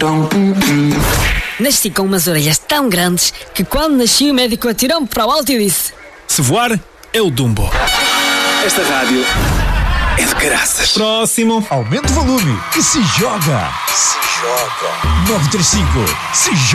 Nasci com umas orelhas tão grandes que quando nasci o médico atirou-me para o alto e disse: se voar, é o Dumbo. Esta rádio é de caraças. Próximo. Aumente o volume e se joga. 935. Se joga.